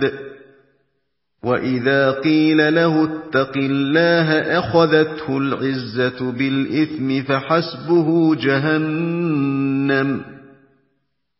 عَادٍ وَإِذَا قِيلَ لَهُ اتَّقِ اللَّهَ أَخَذَتْهُ الْعِزَّةُ بِالْإِثْمِ فَحَسْبُهُ جَهَنَّمُ